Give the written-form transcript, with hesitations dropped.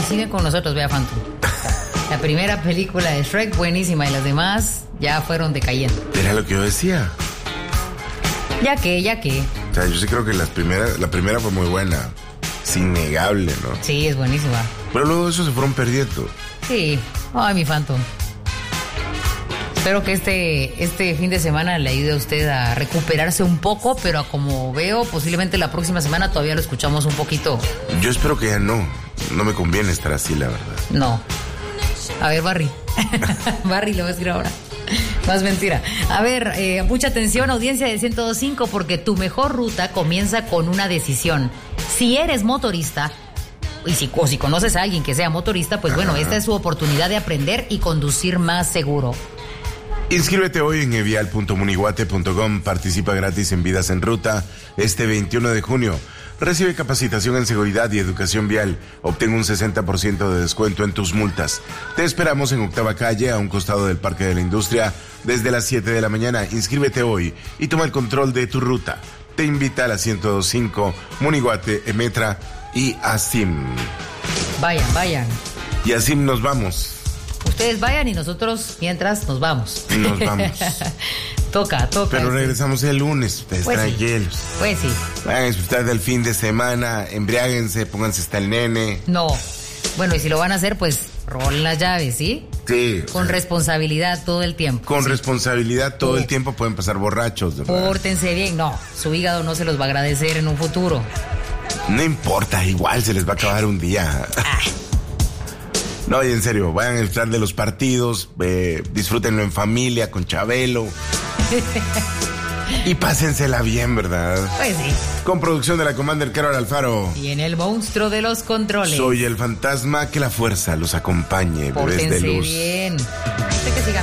cine con nosotros, vea, Phantom. La primera película de Shrek, buenísima, y las demás ya fueron decayendo. Era lo que yo decía. Ya que. O sea, yo sí creo que la primera fue muy buena. Es innegable, ¿no? Sí, es buenísima. Pero luego eso se fueron perdiendo. Sí. Ay, mi Phantom. Espero que este fin de semana le ayude a usted a recuperarse un poco, pero como veo, posiblemente la próxima semana todavía lo escuchamos un poquito. Yo espero que ya no. No me conviene estar así, la verdad. No. A ver, Barry. Barry, lo voy a decir ahora. Más mentira. A ver, mucha atención, audiencia de 102.5, porque tu mejor ruta comienza con una decisión. Si eres motorista, o si conoces a alguien que sea motorista, pues bueno, esta es su oportunidad de aprender y conducir más seguro. Inscríbete hoy en evial.munihuate.com. Participa gratis en Vidas en Ruta este 21 de junio. Recibe capacitación en seguridad y educación vial. Obtén un 60% de descuento en tus multas. Te esperamos en Octava Calle, a un costado del Parque de la Industria, desde las 7 de la mañana. Inscríbete hoy y toma el control de tu ruta. Te invita a la 102.5, Munihuate, Emetra y ASIM. Vayan. Y ASIM nos vamos. Ustedes vayan y nosotros, mientras, nos vamos. Nos vamos. Toca. Pero regresamos el lunes, ustedes pues tranquilos. Sí. Pues sí. Vayan a disfrutar del fin de semana, embriáguense, pónganse hasta el nene. No. Bueno, y si lo van a hacer, pues rolen las llaves, ¿sí? Sí. Con responsabilidad todo el tiempo. Con sí. responsabilidad todo el tiempo, pueden pasar borrachos, ¿verdad? Pórtense bien. No, su hígado no se los va a agradecer en un futuro. No importa, igual se les va a acabar un día. No, y en serio, vayan a disfrutar de los partidos, disfrútenlo en familia, con Chabelo. Y pásensela bien, ¿verdad? Pues sí. Con producción de la Commander Carol Alfaro. Y en el monstruo de los controles. Soy el fantasma, que la fuerza los acompañe, bebés de luz. Pórtense bien. Que siga.